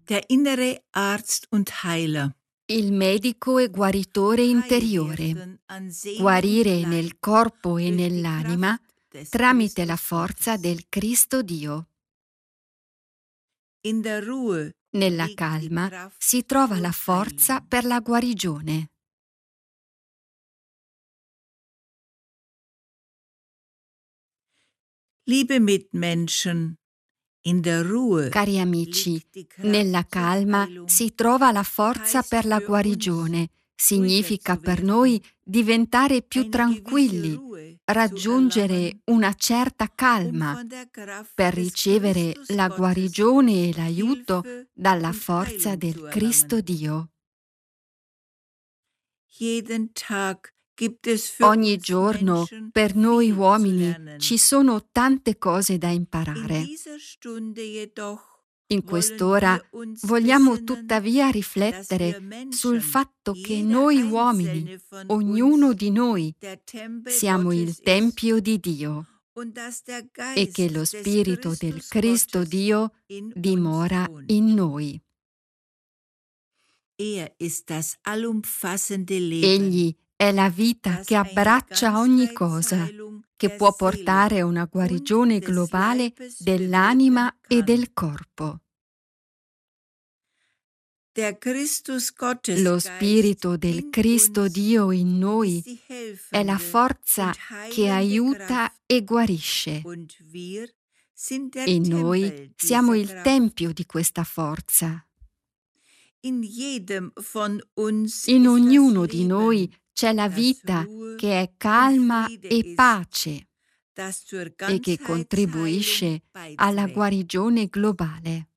Der innere Arzt und Heiler. Il medico e guaritore interiore. Guarire nel corpo e nell'anima tramite la forza del Cristo Dio. In der Ruhe Nella calma si trova la forza per la guarigione. Liebe Mitmenschen, in der Ruhe. Cari amici, nella calma si trova la forza per la guarigione. Significa per noi diventare più tranquilli, raggiungere una certa calma per ricevere la guarigione e l'aiuto dalla forza del Cristo Dio. Ogni giorno per noi uomini ci sono tante cose da imparare. In quest'ora vogliamo tuttavia riflettere sul fatto che noi uomini, ognuno di noi, siamo il Tempio di Dio e che lo Spirito del Cristo Dio dimora in noi. Egli è la vita che abbraccia ogni cosa, che può portare a una guarigione globale dell'anima e del corpo. Lo Spirito del Cristo Dio in noi è la forza che aiuta e guarisce. E noi siamo il tempio di questa forza. In ognuno di noi c'è la vita che è calma e pace e che contribuisce alla guarigione globale.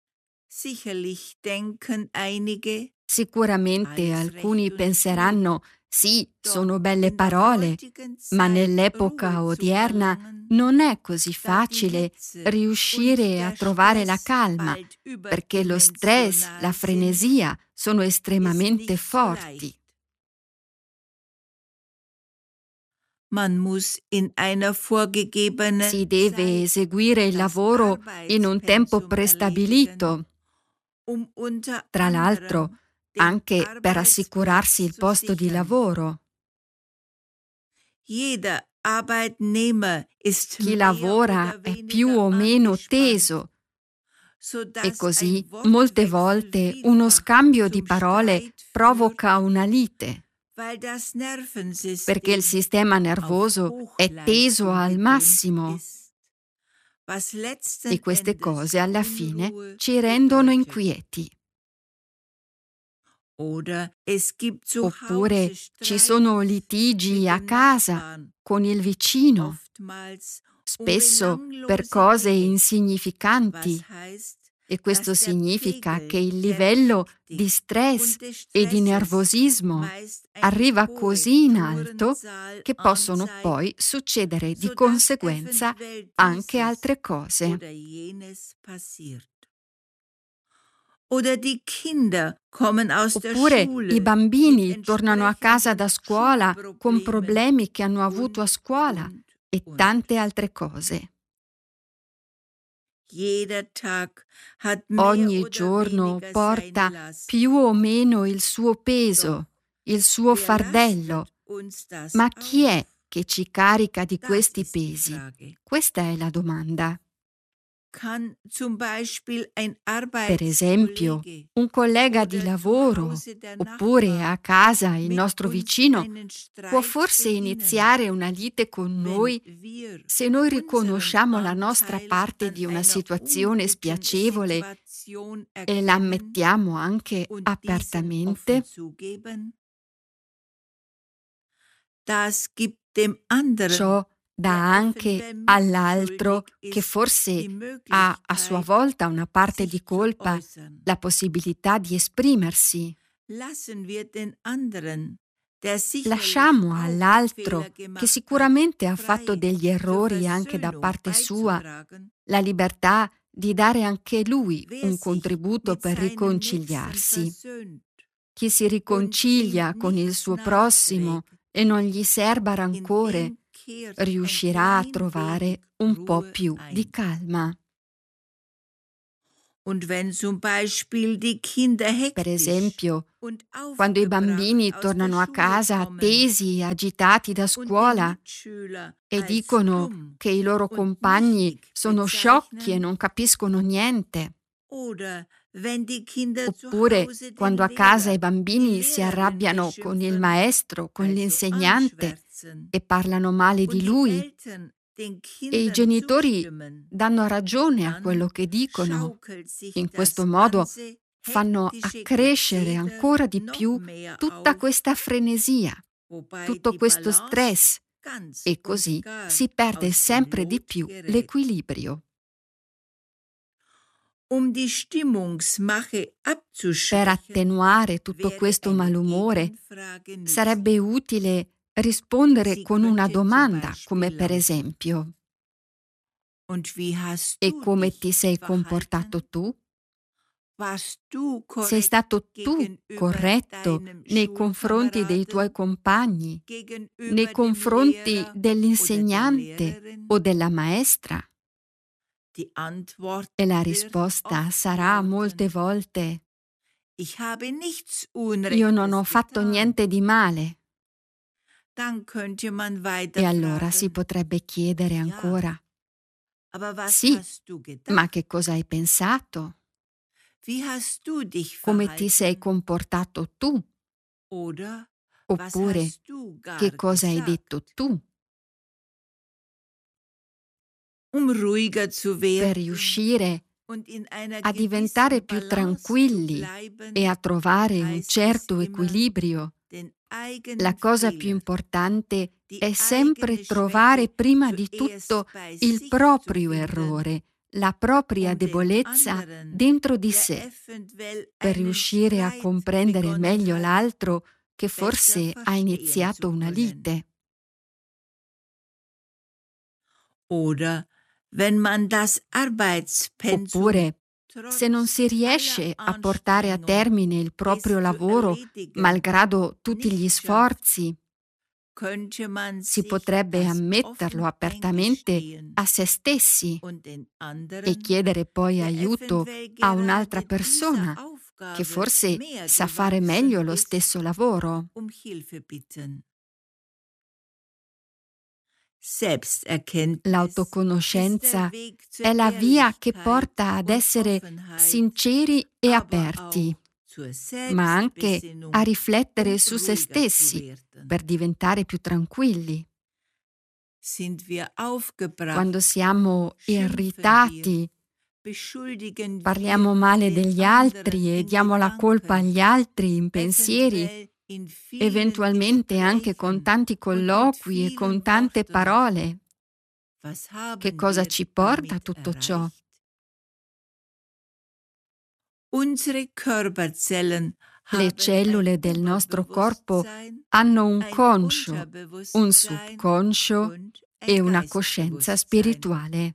Sicuramente alcuni penseranno, sì, sono belle parole, ma nell'epoca odierna non è così facile riuscire a trovare la calma, perché lo stress, la frenesia sono estremamente forti. Si deve eseguire il lavoro in un tempo prestabilito. Tra l'altro, anche per assicurarsi il posto di lavoro. Chi lavora è più o meno teso e così molte volte uno scambio di parole provoca una lite, perché il sistema nervoso è teso al massimo e queste cose alla fine ci rendono inquieti. Oppure ci sono litigi a casa con il vicino, spesso per cose insignificanti, e questo significa che il livello di stress e di nervosismo arriva così in alto che possono poi succedere di conseguenza anche altre cose. Oppure i bambini tornano a casa da scuola con problemi che hanno avuto a scuola e tante altre cose. Ogni giorno porta più o meno il suo peso, il suo fardello. Ma chi è che ci carica di questi pesi? Questa è la domanda. Per esempio, un collega di lavoro oppure a casa il nostro vicino può forse iniziare una lite con noi se noi riconosciamo la nostra parte di una situazione spiacevole e la ammettiamo anche apertamente. Ciò dà anche all'altro, che forse ha a sua volta una parte di colpa, la possibilità di esprimersi. Lasciamo all'altro, che sicuramente ha fatto degli errori anche da parte sua, la libertà di dare anche lui un contributo per riconciliarsi. Chi si riconcilia con il suo prossimo e non gli serba rancore, riuscirà a trovare un po' più di calma. Und wenn zum Beispiel die Kinder Per hektisch esempio, und quando i bambini aufgebracht aus der tornano a Schule casa kommen tesi e agitati da und die scuola Mitschüler e als dicono dumm che i loro und compagni nichtig sono sciocchi e bezeichnen, non capiscono niente, oder wenn die Kinder zu oppure Hause den quando a casa i Lehrer, die bambini si Lehrerin arrabbiano con il beschimpfen, maestro, con also l'insegnante anschwärzen, e parlano male und di die lui Eltern den e i Kindern genitori zustimmen, danno ragione a quello dann che dicono. schaukelt sich In questo das modo ganze fanno hektische accrescere Gezeter ancora di noch più mehr tutta auf, questa frenesia, wobei tutto die questo Balance stress ganz e und così gar si perde aus dem sempre di Lot più gerät. l'equilibrio. Um die Stimmungsmache Per abzuschwächen, attenuare tutto wäre questo eine malumore Gegenfrage sarebbe nützlich. utile rispondere Sie con una könnte zum domanda, come Beispiel per lauten: esempio: Und wie hast e du come ti dich sei verhalten? comportato tu? Warst du Sei korrekt stato tu gegenüber corretto deinem nei confronti dei tuoi Schulkameraden, compagni, nei gegenüber dem confronti Lehrer oder der dell'insegnante Lehrerin? o della maestra? Die Antwort E la wird risposta oft sarà molte lauten: volte: Ich habe nichts io non ho Unrechtes fatto getan. niente di male. Dann könnte man E allora si weiter fragen: potrebbe chiedere Ja, ancora: aber was sì, hast du ma gedacht? che cosa hai pensato? Wie hast du dich Come ti sei verhalten? comportato tu? Oder was Oppure hast du che gar cosa hai detto gesagt? tu? Um ruhiger zu Per werden riuscire und in einer a diventare gewissen più Balance zu tranquilli e bleiben, a trovare un heißt es certo immer, equilibrio, den la eigenen cosa più Fehler, importante die è sempre eigene trovare Schwäche prima di tutto zuerst bei il sich zu proprio finden, errore, la propria um den debolezza anderen, dentro di der sé, eventuell per einen riuscire a Streit comprendere begonnen meglio hat, l'altro che besser forse ha verstehen iniziato zu una können. lite. Oder wenn man das Arbeitspensum Oppure, se non trotz si aller riesce a portare a Anstrengung, termine il es proprio zu lavoro, erledigen, malgrado tutti gli nicht schafft, sforzi, könnte man si sich potrebbe das ammetterlo offen apertamente eingestehen a se stessi und den e anderen, chiedere poi der aiuto eventuell a un'altra gerade dieser persona che Aufgabe forse mehr sa fare meglio gewachsen lo ist, stesso lavoro. Hilfe bitten. Selbsterkenntnis ist der L'autoconoscenza Weg zur è la via che Ehrlichkeit porta ad und essere Offenheit, sinceri e aber aperti, auch zur ma anche a Selbstbesinnung, riflettere su se ruhiger zu stessi werden. per diventare più tranquilli. Sind wir aufgebracht, Quando siamo schimpfen wir, irritati, beschuldigen parliamo wir male den degli anderen altri e in diamo la colpa Gedanken, agli altri in pensieri, eventuell in vielen eventualmente anche con Gesprächen tanti und mit colloqui e con vielen tante Worten. parole. Was Che haben cosa wir ci porta damit tutto ciò? erreicht? Unsere Körperzellen Le haben ein cellule del nostro corpo Oberbewusstsein, hanno un ein conscio, un Unterbewusstsein subconscio und e ein una coscienza Geistbewusstsein. spirituale.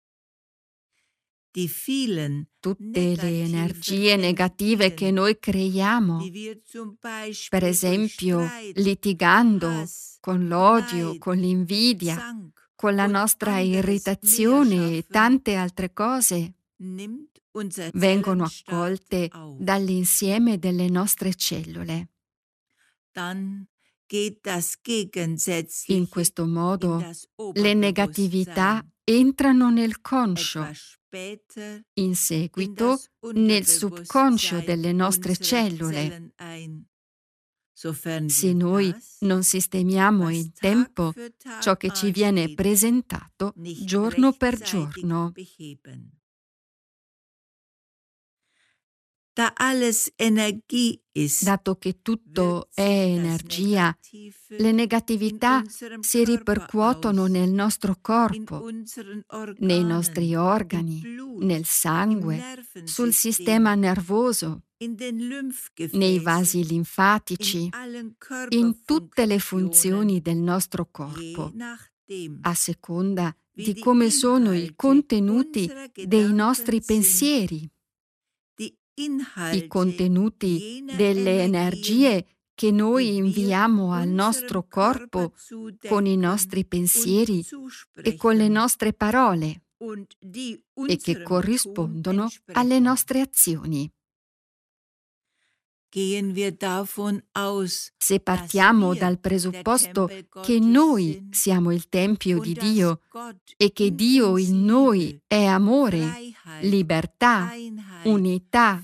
Die vielen Tutte le negativen energie negative che Energien, noi creiamo, die wir zum per Beispiel durch esempio Streit, litigando Hass, con l'odio, Neid, con l'invidia, Zank con la und nostra anderes mehr irritazione e schaffen, tante altre cose, nimmt unser vengono Zellenstaat accolte auf. dall'insieme delle nostre cellule. Dann geht das In Gegensätzliche questo in modo das le negatività Oberbewusstsein, entrano nel conscio, etwas später in in seguito das nel subconscio Unterbewusstsein delle nostre unserer cellule. Zellen ein. Sofern Se wir noi das, non sistemiamo was in Tag tempo für Tag ciò che ci viene ansteht, presentato nicht giorno per rechtzeitig giorno. beheben. Da alles Energie ist, Dato che tutto wirkt è sich das energia, Negative le in negatività unserem si Körper ripercuotono aus, nel nostro in corpo, unseren nei Organen, nostri im organi, Blut, nel im sangue, sul Nervensystem, sistema nervoso, in den nei vasi Lymphgefäßen, in linfatici, allen in tutte le Körperfunktionen, funzioni del nostro je corpo, nachdem, a seconda wie di die come sono i Inhalte contenuti unserer dei Gedanken nostri sind, pensieri, die i Inhalte contenuti jener delle Energien, energie che noi die wir inviamo al unserem nostro Körper corpo con i zudenken nostri und pensieri e con le zusprechen, nostre parole. e che corrispondono alle nostre azioni. Se partiamo dal presupposto che noi siamo il Tempio di Dio e che Dio in noi è amore, libertà, unità,